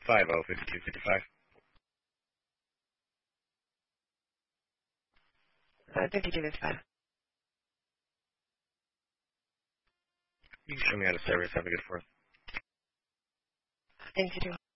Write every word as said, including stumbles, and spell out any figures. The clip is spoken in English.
five zero five two five five. Uh, fifty-two fifty-five. You can show me how to service. Have a good fourth. Thanks, you too.